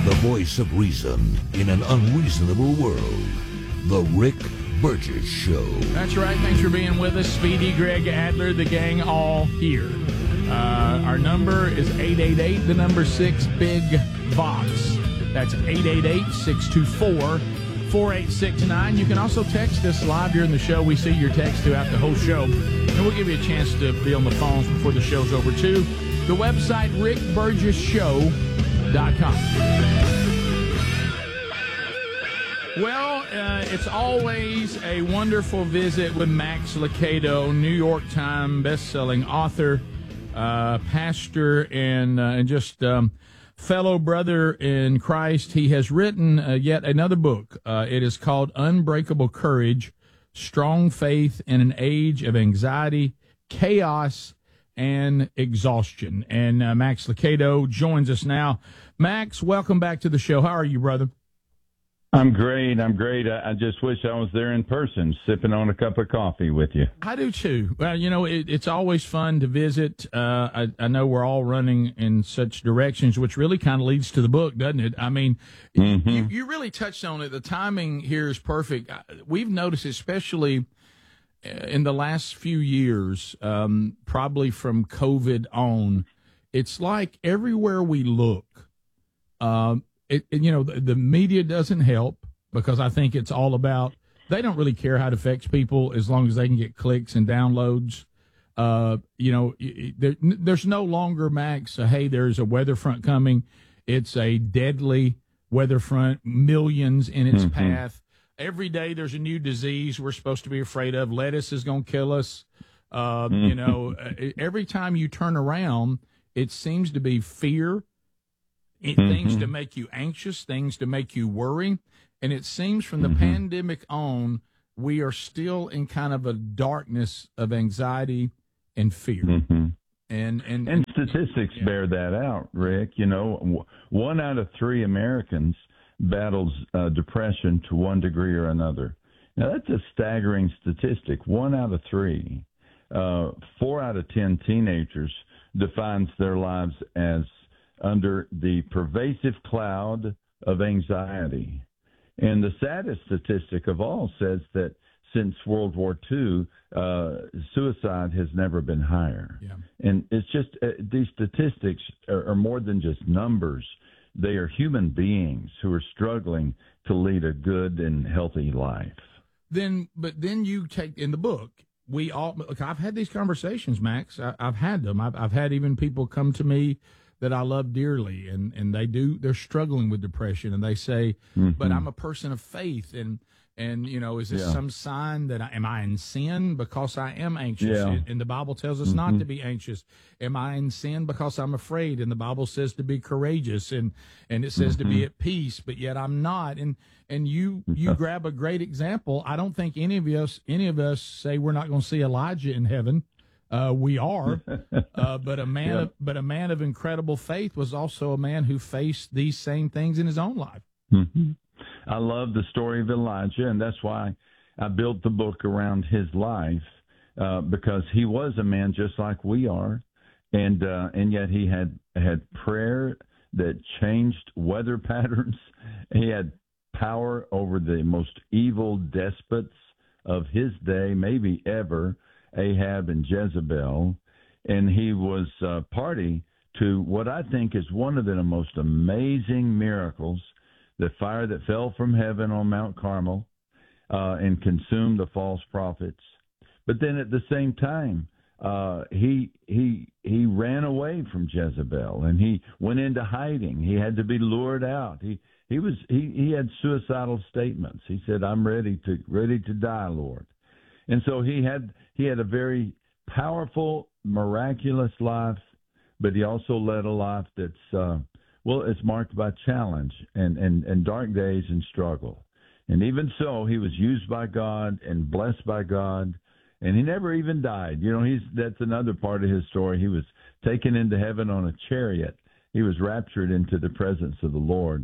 the voice of reason in an unreasonable world. The Rick Burgess Show. That's right. Thanks for being with us. Speedy, Greg Adler, the gang, all here. Our number is 888, the number 6, Big Vox. That's 888-624-4869. You can also text us live during the show. We see your text throughout the whole show. And we'll give you a chance to be on the phones before the show's over, too. The website, rickburgessshow.com. Well, it's always a wonderful visit with Max Lucado, New York Times best-selling author, pastor, and just fellow brother in Christ. He has written yet another book. It is called Unbreakable Courage, Strong Faith in an Age of Anxiety, Chaos, and Exhaustion. And Max Lucado joins us now. Max, welcome back to the show. How are you, brother? I'm great. I just wish I was there in person, sipping on a cup of coffee with you. I do, too. Well, you know, it's always fun to visit. I know we're all running in such directions, which really kind of leads to the book, doesn't it? I mean, you really touched on it. The timing here is perfect. We've noticed, especially in the last few years, probably from COVID on, it's like everywhere we look, the media doesn't help, because I think it's all about, they don't really care how it affects people as long as they can get clicks and downloads. There's no longer, Max, hey, there's a weather front coming. It's a deadly weather front, millions in its path. Every day there's a new disease we're supposed to be afraid of. Lettuce is going to kill us. Every time you turn around, it seems to be fear. Things to make you anxious, things to make you worry. And it seems from the pandemic on, we are still in kind of a darkness of anxiety and fear. And statistics bear that out, Rick. You know, 1 out of 3 Americans battles depression to one degree or another. Now, that's a staggering statistic. 1 out of 3. 4 out of 10 teenagers defines their lives as under the pervasive cloud of anxiety. And the saddest statistic of all says that since World War II, suicide has never been higher. Yeah. And it's just these statistics are more than just numbers. They are human beings who are struggling to lead a good and healthy life. But then you take in the book, we all, look, I've had these conversations, Max. I've had them. I've had even people come to me that I love dearly, and they're struggling with depression, and they say, but I'm a person of faith, and is this some sign that am I in sin because I am anxious? Yeah. And the Bible tells us not to be anxious. Am I in sin because I'm afraid? And the Bible says to be courageous, and it says to be at peace, but yet I'm not. And you grab a great example. I don't think any of us say we're not going to see Elijah in heaven. We are, but a man of incredible faith was also a man who faced these same things in his own life. I love the story of Elijah, and that's why I built the book around his life, because he was a man just like we are, and yet he had prayer that changed weather patterns. He had power over the most evil despots of his day, maybe ever, Ahab and Jezebel, and he was party to what I think is one of the most amazing miracles, the fire that fell from heaven on Mount Carmel and consumed the false prophets. But then at the same time, he ran away from Jezebel, and he went into hiding. He had to be lured out. He had suicidal statements. He said, "I'm ready to die, Lord." And so he had a very powerful, miraculous life, but he also led a life that's it's marked by challenge and dark days and struggle. And even so, he was used by God and blessed by God, and he never even died. You know, that's another part of his story. He was taken into heaven on a chariot. He was raptured into the presence of the Lord.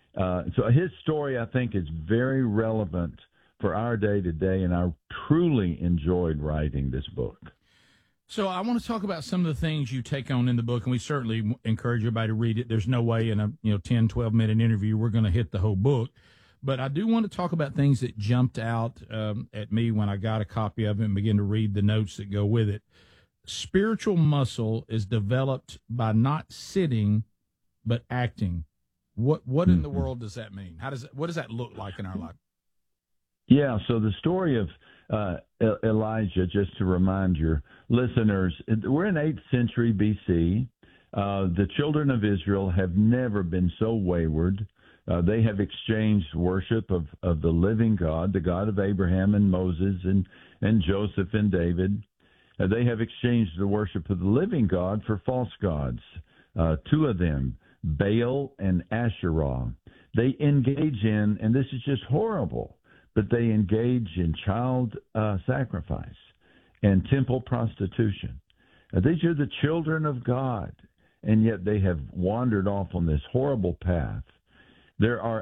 So his story, I think, is very relevant for our day today, and I truly enjoyed writing this book. So I want to talk about some of the things you take on in the book, and we certainly encourage everybody to read it. There's no way in a 10, 12-minute interview we're going to hit the whole book. But I do want to talk about things that jumped out at me when I got a copy of it and began to read the notes that go with it. Spiritual muscle is developed by not sitting, but acting. What in the world does that mean? What does that look like in our life? Yeah, so the story of Elijah, just to remind your listeners, we're in 8th century BC. The children of Israel have never been so wayward. They have exchanged worship of the living God, the God of Abraham and Moses and Joseph and David. They have exchanged the worship of the living God for false gods, 2 of them, Baal and Asherah. They engage in, and this is just horrible, but they engage in child sacrifice and temple prostitution. These are the children of God, and yet they have wandered off on this horrible path. There are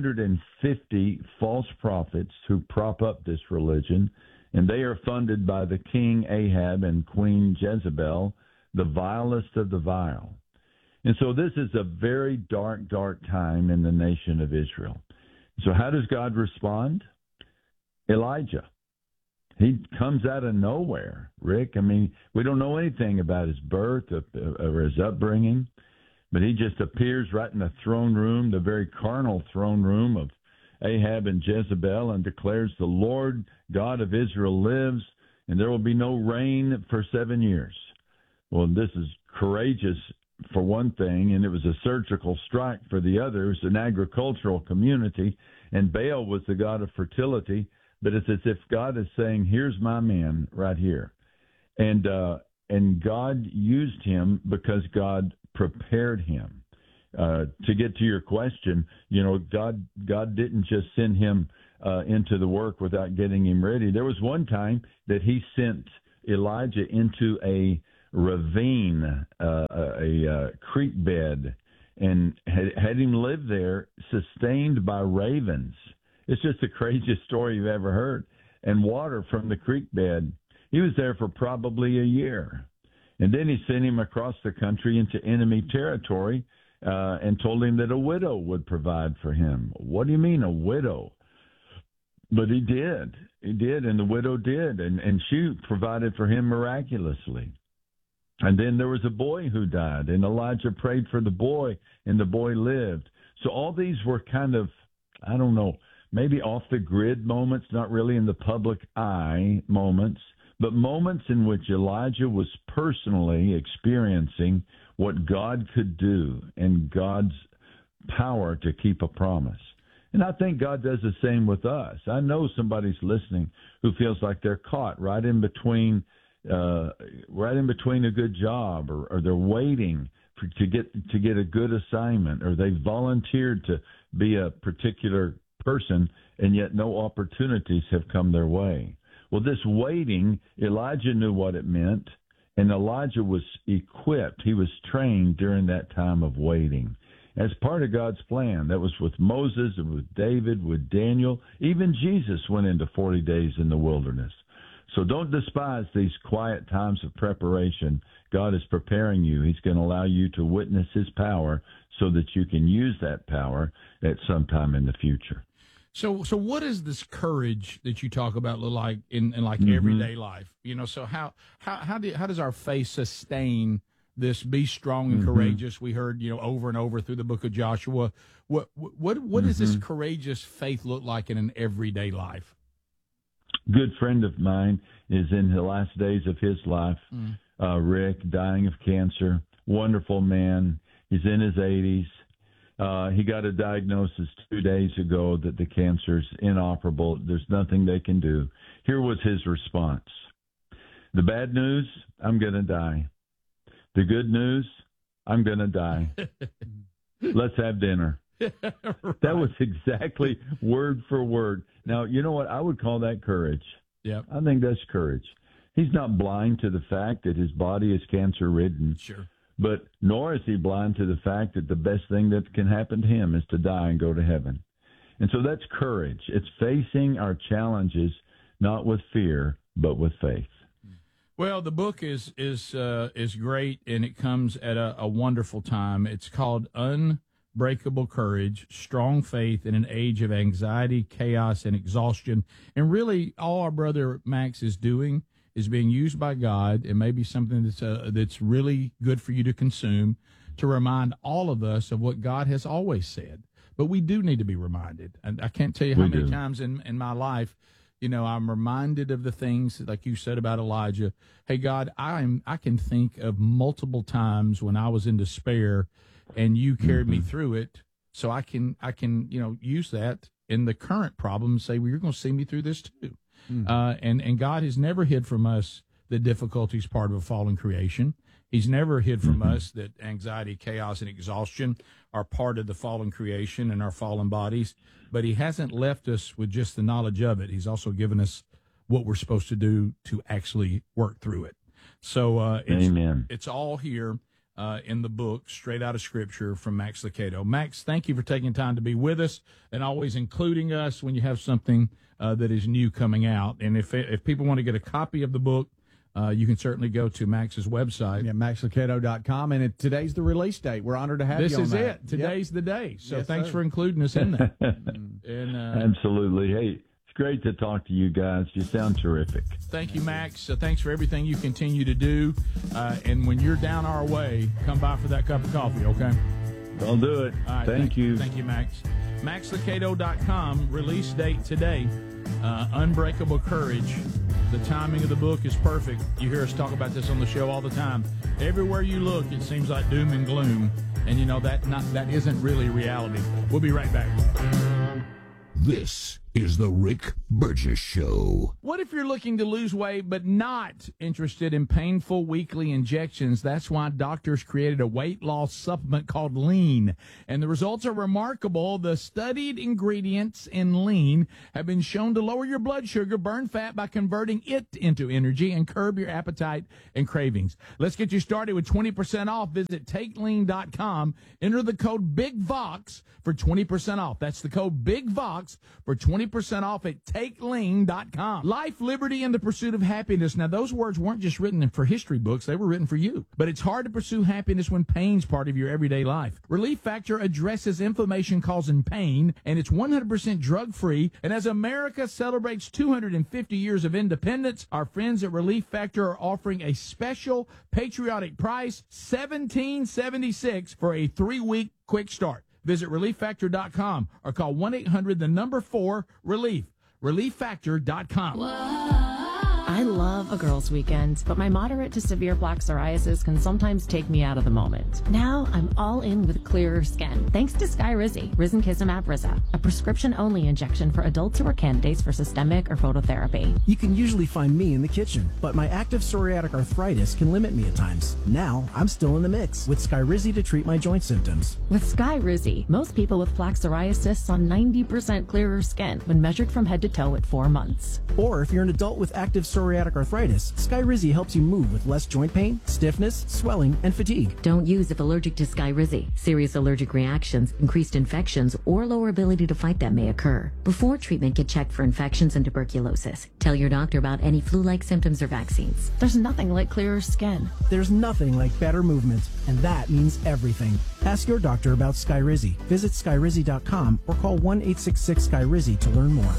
850 false prophets who prop up this religion, and they are funded by the king Ahab and Queen Jezebel, the vilest of the vile. And so this is a very dark, dark time in the nation of Israel. So how does God respond? Elijah. He comes out of nowhere, Rick. I mean, we don't know anything about his birth or his upbringing, but he just appears right in the throne room, the very carnal throne room of Ahab and Jezebel, and declares, "The Lord God of Israel lives, and there will be no rain for 7 years." Well, this is courageous for one thing, and it was a surgical strike for the other. It's an agricultural community, and Baal was the god of fertility. But it's as if God is saying, "Here's my man right here," and God used him because God prepared him. To get to your question, God didn't just send him into the work without getting him ready. There was one time that he sent Elijah into a ravine, a creek bed, and had him live there, sustained by ravens. It's just the craziest story you've ever heard. And water from the creek bed. He was there for probably a year. And then he sent him across the country into enemy territory and told him that a widow would provide for him. What do you mean, a widow? But he did. He did, and the widow did. And she provided for him miraculously. And then there was a boy who died, and Elijah prayed for the boy, and the boy lived. So all these were kind of, I don't know, maybe off-the-grid moments, not really in the public eye moments, but moments in which Elijah was personally experiencing what God could do and God's power to keep a promise. And I think God does the same with us. I know somebody's listening who feels like they're caught right in between a good job, or they're waiting to get a good assignment, or they volunteered to be a particular person, and yet no opportunities have come their way. Well, this waiting, Elijah knew what it meant, and Elijah was equipped. He was trained during that time of waiting as part of God's plan. That was with Moses and with David, with Daniel. Even Jesus went into 40 days in the wilderness. So don't despise these quiet times of preparation. God is preparing you. He's going to allow you to witness his power so that you can use that power at some time in the future. So what is this courage that you talk about look like in everyday life? So how does our faith sustain this? Be strong and courageous. We heard over and over through the book of Joshua. What does this courageous faith look like in an everyday life? Good friend of mine is in the last days of his life. Rick, dying of cancer. Wonderful man. He's in his 80s. He got a diagnosis 2 days ago that the cancer's inoperable. There's nothing they can do. Here was his response. The bad news, I'm going to die. The good news, I'm going to die. Let's have dinner. Right. That was exactly word for word. Now, you know what? I would call that courage. Yeah, I think that's courage. He's not blind to the fact that his body is cancer-ridden. Sure. But nor is he blind to the fact that the best thing that can happen to him is to die and go to heaven. And so that's courage. It's facing our challenges not with fear, but with faith. Well, the book is great, and it comes at a wonderful time. It's called Unbreakable Courage, Strong Faith in an Age of Anxiety, Chaos, and Exhaustion. And really, all our brother Max is doing is being used by God, and maybe something that's really good for you to consume, to remind all of us of what God has always said. But we do need to be reminded. And I can't tell you how many times in my life, I'm reminded of the things like you said about Elijah. Hey, God, I can think of multiple times when I was in despair and you carried me through it. So I can use that in the current problem and say, well, you're going to see me through this too. And God has never hid from us the difficulties part of a fallen creation. He's never hid from us that anxiety, chaos, and exhaustion are part of the fallen creation and our fallen bodies. But he hasn't left us with just the knowledge of it. He's also given us what we're supposed to do to actually work through it. So it's all here in the book, straight out of Scripture from Max Lucado. Max, thank you for taking time to be with us and always including us when you have something that is new coming out. And if people want to get a copy of the book, you can certainly go to Max's website. Yeah, maxlucado.com. And today's the release date. We're honored to have you on that. This is it. Today's the day. So thanks for including us in that. Absolutely. Hey, it's great to talk to you guys. You sound terrific. Thank you, Max. Thanks for everything you continue to do. And when you're down our way, come by for that cup of coffee, okay? I'll do it. All right, thank you. Thank you, Max. maxlucado.com, release date today. Unbreakable Courage. The timing of the book is perfect. You hear us talk about this on the show all the time. Everywhere you look, it seems like doom and gloom. And that isn't really reality. We'll be right back. This is the Rick Burgess Show. What if you're looking to lose weight but not interested in painful weekly injections? That's why doctors created a weight loss supplement called Lean. And the results are remarkable. The studied ingredients in Lean have been shown to lower your blood sugar, burn fat by converting it into energy, and curb your appetite and cravings. Let's get you started with 20% off. Visit TakeLean.com. Enter the code BIGVOX for 20% off. That's the code BIGVOX for 20% off at TakeLean.com. Life, liberty, and the pursuit of happiness. Now, those words weren't just written for history books. They were written for you. But it's hard to pursue happiness when pain's part of your everyday life. Relief Factor addresses inflammation causing pain, and it's 100% drug-free. And as America celebrates 250 years of independence, our friends at Relief Factor are offering a special patriotic price, $17.76 for a 3-week quick start. Visit ReliefFactor.com or call 1-800-4-RELIEF. ReliefFactor.com. I love a girls' weekend, but my moderate to severe plaque psoriasis can sometimes take me out of the moment. Now I'm all in with clearer skin, thanks to Skyrizi, Risankizumab Risa, a prescription-only injection for adults who are candidates for systemic or phototherapy. You can usually find me in the kitchen, but my active psoriatic arthritis can limit me at times. Now I'm still in the mix with Skyrizi to treat my joint symptoms. With Skyrizi, most people with plaque psoriasis saw 90% clearer skin when measured from head to toe at 4 months. Or if you're an adult with active psoriatic arthritis, Skyrizi helps you move with less joint pain, stiffness, swelling, and fatigue. Don't use if allergic to Skyrizi. Serious allergic reactions, increased infections, or lower ability to fight them may occur. Before treatment, get checked for infections and tuberculosis. Tell your doctor about any flu-like symptoms or vaccines. There's nothing like clearer skin. There's nothing like better movement, and that means everything. Ask your doctor about Skyrizi. Visit Skyrizi.com or call 1-866-SKYRIZI to learn more.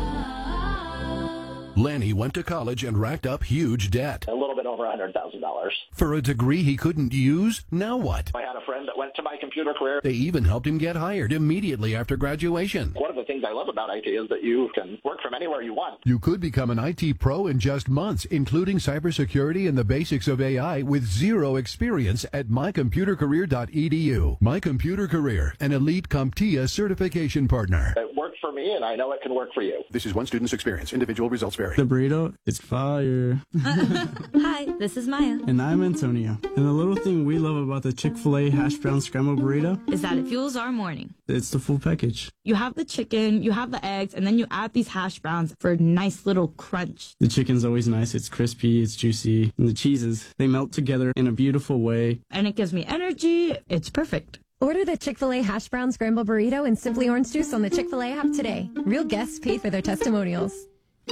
Lanny went to college and racked up huge debt. A little bit over $100,000. For a degree he couldn't use? Now what? I had a friend that went to My Computer Career. They even helped him get hired immediately after graduation. One of the things I love about IT is that you can work from anywhere you want. You could become an IT pro in just months, including cybersecurity and the basics of AI with zero experience at mycomputercareer.edu. My Computer Career, an elite CompTIA certification partner. It worked for me, and I know it can work for you. This is one student's experience. Individual results vary. The burrito is fire. Hi, this is Maya. And I'm Antonio. And the little thing we love about the Chick-fil-A hash brown scrambled burrito is that it fuels our morning. It's the full package. You have the chicken, you have the eggs, and then you add these hash browns for a nice little crunch. The chicken's always nice. It's crispy, it's juicy. And the cheeses, they melt together in a beautiful way. And it gives me energy. It's perfect. Order the Chick-fil-A hash brown scramble burrito and Simply Orange Juice on the Chick-fil-A app today. Real guests pay for their testimonials.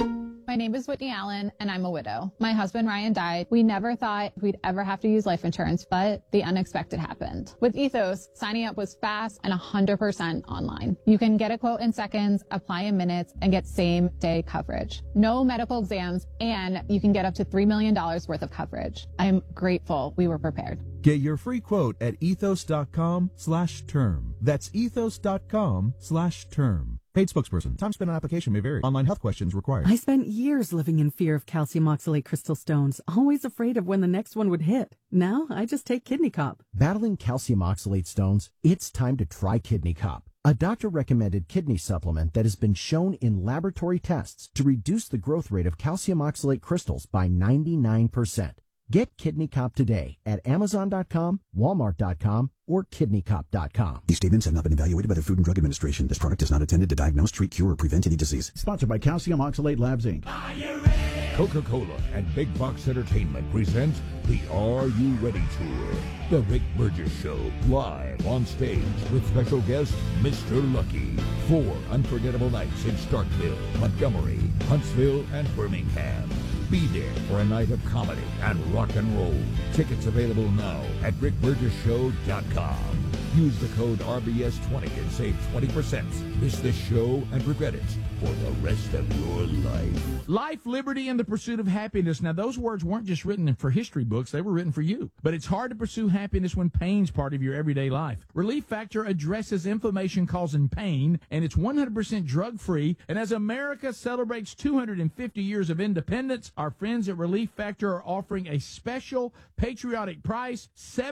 My name is Whitney Allen, and I'm a widow. My husband, Ryan, died. We never thought we'd ever have to use life insurance, but the unexpected happened. With Ethos, signing up was fast and 100% online. You can get a quote in seconds, apply in minutes, and get same-day coverage. No medical exams, and you can get up to $3 million worth of coverage. I am grateful we were prepared. Get your free quote at ethos.com/term. That's ethos.com/term. Paid spokesperson. Time spent on application may vary. Online health questions required. I spent years living in fear of calcium oxalate crystal stones, always afraid of when the next one would hit. Now I just take Kidney Cop. Battling calcium oxalate stones? It's time to try Kidney Cop, a doctor-recommended kidney supplement that has been shown in laboratory tests to reduce the growth rate of calcium oxalate crystals by 99%. Get Kidney Cop today at Amazon.com, Walmart.com, or KidneyCop.com. These statements have not been evaluated by the Food and Drug Administration. This product is not intended to diagnose, treat, cure, or prevent any disease. Sponsored by Calcium Oxalate Labs, Inc. Coca-Cola and Big Fox Entertainment present the Are You Ready Tour. The Rick Burgess Show, live on stage with special guest Mr. Lucky. 4 unforgettable nights in Starkville, Montgomery, Huntsville, and Birmingham. Be there for a night of comedy and rock and roll. Tickets available now at rickburgessshow.com. Use the code RBS20 and save 20%. Miss this show and regret it for the rest of your life. Life, liberty, and the pursuit of happiness. Now, those words weren't just written for history books. They were written for you. But it's hard to pursue happiness when pain's part of your everyday life. Relief Factor addresses inflammation-causing pain, and it's 100% drug-free. And as America celebrates 250 years of independence, our friends at Relief Factor are offering a special patriotic price,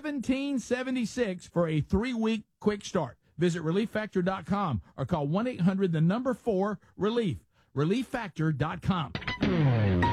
$17.76 for a 3-week quick start. Visit ReliefFactor.com or call 1-800-4-RELIEF. ReliefFactor.com.